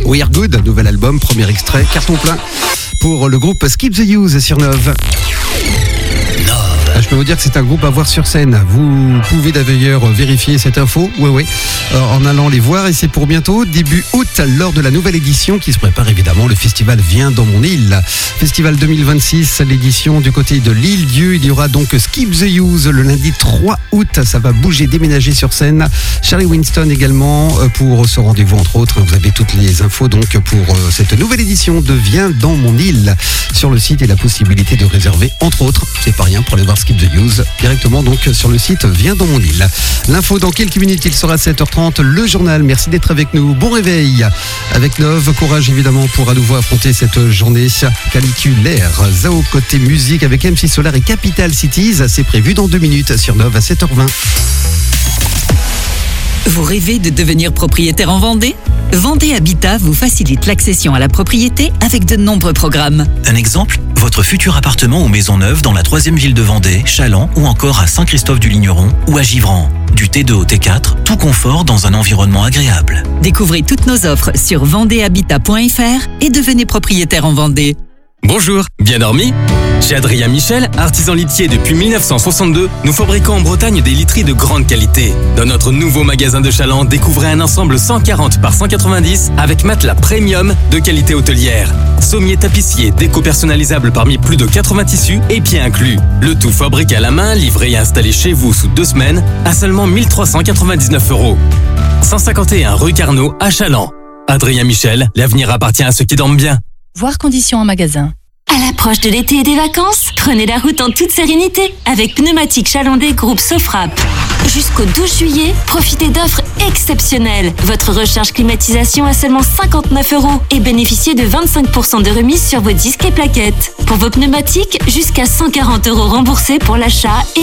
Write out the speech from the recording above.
We Are Good, nouvel album, premier extrait, carton plein pour le groupe Skip the Use sur Nove. Je peux vous dire que c'est un groupe à voir sur scène. Vous pouvez d'ailleurs vérifier cette info, oui, en allant les voir, et c'est pour bientôt, début août, lors de la nouvelle édition qui se prépare évidemment. Le festival Viens dans mon île. Festival 2026, l'édition du côté de l'Île-Dieu. Il y aura donc Skip the Use le lundi 3 août. Ça va bouger, déménager sur scène. Charlie Winston également pour ce rendez-vous, entre autres. Vous avez toutes les infos donc pour cette nouvelle édition de Viens dans mon île sur le site, et la possibilité de réserver, entre autres, c'est pas rien, pour aller voir Skip the Use directement donc sur le site Viens dans mon île. L'info dans quelques minutes, il sera 7h30, le journal. Merci d'être avec nous, bon réveil avec Nove, courage évidemment pour à nouveau affronter cette journée caniculaire. Zao côté musique avec MC Solar et Capital Cities, c'est prévu dans 2 minutes sur Nove à 7h20. Vous rêvez de devenir propriétaire en Vendée ? Vendée Habitat vous facilite l'accession à la propriété avec de nombreux programmes. Un exemple ? Votre futur appartement ou maison neuve dans la 3e ville de Vendée, Chaland ou encore à Saint-Christophe-du-Ligneron ou à Givran. Du T2 au T4, tout confort dans un environnement agréable. Découvrez toutes nos offres sur vendéhabitat.fr et devenez propriétaire en Vendée. Bonjour, bien dormi ? Chez Adrien Michel, artisan litier depuis 1962, nous fabriquons en Bretagne des literies de grande qualité. Dans notre nouveau magasin de Chaland, découvrez un ensemble 140 par 190 avec matelas premium de qualité hôtelière. Sommier tapissier, déco personnalisable parmi plus de 80 tissus et pieds inclus. Le tout fabriqué à la main, livré et installé chez vous sous 2 semaines à seulement 1 399 €. 151 rue Carnot à Chaland. Adrien Michel, l'avenir appartient à ceux qui dorment bien. Voir conditions en magasin. À l'approche de l'été et des vacances, prenez la route en toute sérénité avec Pneumatique Chalandais Groupe Sofrap. Jusqu'au 12 juillet, profitez d'offres exceptionnelles. Votre recharge climatisation à seulement 59 € et bénéficiez de 25% de remise sur vos disques et plaquettes. Pour vos pneumatiques, jusqu'à 140 € remboursés pour l'achat et